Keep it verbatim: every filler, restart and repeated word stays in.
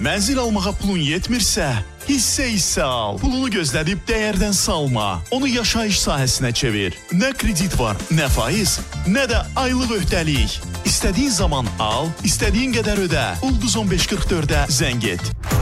Mənzil almağa pulun yetmirsə, hissə-hissə al. Pulunu gözlədib dəyərdən salma. Onu yaşayış sahəsinə çevir. Nə kredit var, nə faiz, nə də aylıq öhdəlik. İstədiyin zaman al, istədiyin qədər ödə. Ulduz on beş qırx dördə zəng et.